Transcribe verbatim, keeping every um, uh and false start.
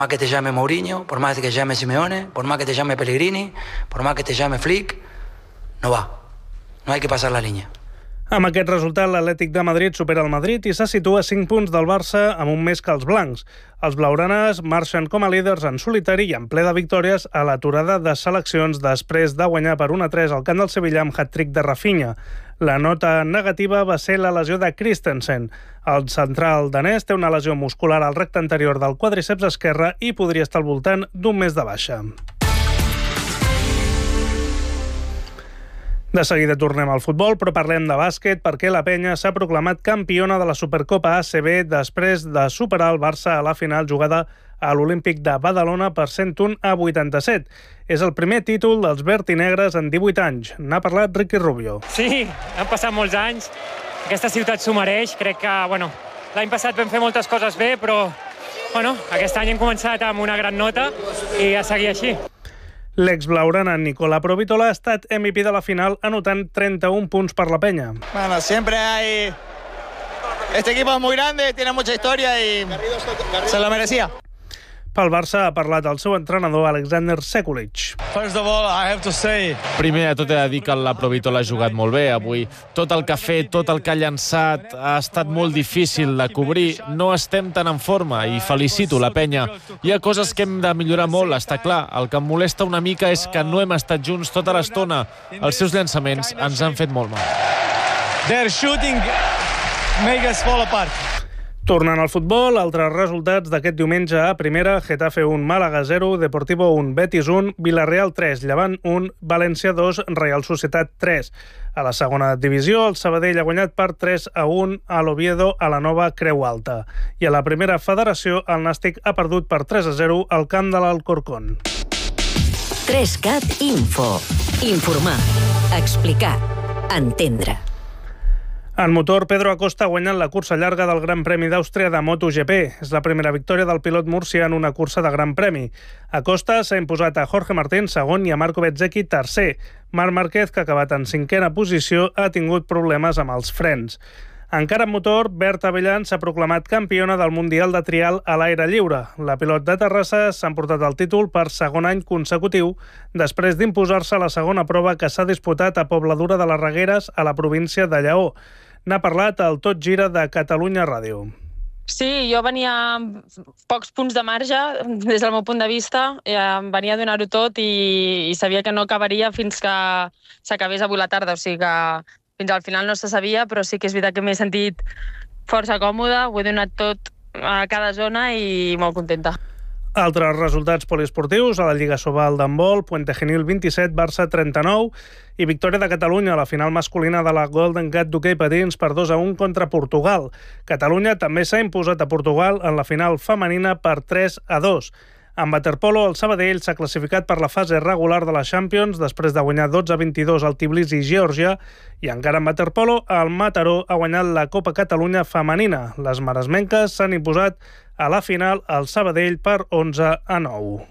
más que te llame Mourinho, por más que te llame Simeone, por más que te llame Pellegrini, por más que te llame Flick, no va. No hay que pasar la línea. Amb aquest resultat, l'Atlètic de Madrid supera el Madrid i se situa a cinc punts del Barça amb un més que els blancs. Els blaugranes marxen com a líders en solitari i en ple de victòries a l'aturada de seleccions després de guanyar per un a tres al camp del Sevilla amb hat-trick de Rafinha. La nota negativa va ser la lesió de Christensen. El central danès té una lesió muscular al recte anterior del quadríceps esquerre i podria estar al voltant d'un mes de baixa. De seguida tornem al futbol, però parlem de bàsquet perquè la Penya s'ha proclamat campiona de la Supercopa A C B després de superar el Barça a la final jugada a l'Olímpic de Badalona per cent un a vuitanta-set. És el primer títol dels verd i negres en divuit anys. N'ha parlat Ricky Rubio. Sí, han passat molts anys. Aquesta ciutat s'ho mereix. Crec que, bueno, l'any passat vam fer moltes coses bé, però, bueno, aquest any hem començat amb una gran nota i a seguir així. L'ex-blaugrana Nicolà Provitola ha estat M V P de la final anotant trenta-un punts per la Penya. Bueno, siempre hay... Este equipo es muy grande, tiene mucha historia y se lo merecía. Pel Barça ha parlat el seu entrenador Alexander Sekulic. First of all, I have to say... Primer de tot he de dir que la Provitola ha jugat molt bé avui. Tot el que ha fet, tot el que ha llançat ha estat molt difícil de cobrir. No estem tan en forma i felicito la Penya. Hi ha coses que hem de millorar molt, està clar. El que em molesta una mica és que no hem estat junts tota l'estona. Els seus llançaments ens han fet molt mal. Their shooting make us fall apart. Tornant al futbol, altres resultats d'aquest diumenge a primera: Getafe un, Màlaga zero, Deportivo un, Betis un, Villarreal tres, Llevant un, València dos, Real Societat tres. A la segona divisió, el Sabadell ha guanyat per tres a un a l'Oviedo a la nova Creu Alta. I a la primera federació, el Nàstic ha perdut per tres a zero al camp de l'Alcorcón. tres cat Info. Informar, explicar, entendre. En motor, Pedro Acosta ha guanyat la cursa llarga del Gran Premi d'Àustria de MotoGP. És la primera victòria del pilot murcià en una cursa de Gran Premi. Acosta s'ha imposat a Jorge Martín segon i a Marco Bezzecchi tercer. Marc Márquez, que ha acabat en cinquena posició, ha tingut problemes amb els frens. Encara en motor, Berta Avellán s'ha proclamat campiona del Mundial de Trial a l'aire lliure. La pilot de Terrassa s'ha emportat el títol per segon any consecutiu després d'imposar-se a la segona prova que s'ha disputat a Pobladura de les Regueres, a la província de Lleó. N'ha parlat el Tot Gira de Catalunya Ràdio. Sí, jo venia amb pocs punts de marge, des del meu punt de vista. Venia a donar-ho tot i, i sabia que no acabaria fins que s'acabés avui la tarda. O sigui que fins al final no se sabia, però sí que és veritat que m'he sentit força còmoda, ho he donat tot a cada zona i molt contenta. Altres resultats poliesportius a la Lliga Sobal d'handbol: Puente Genil vint-i-set, Barça trenta-nou i victòria de Catalunya a la final masculina de la Golden Gat d'hoquei patins per dos a un contra Portugal. Catalunya també s'ha imposat a Portugal en la final femenina per tres a dos. En waterpolo, el Sabadell s'ha classificat per la fase regular de la Champions després de guanyar dotze a vint-i-dos al Tbilisi i Geòrgia, i encara en waterpolo, el Mataró ha guanyat la Copa Catalunya femenina. Les maresmenques s'han imposat a la final al Sabadell per onze a nou.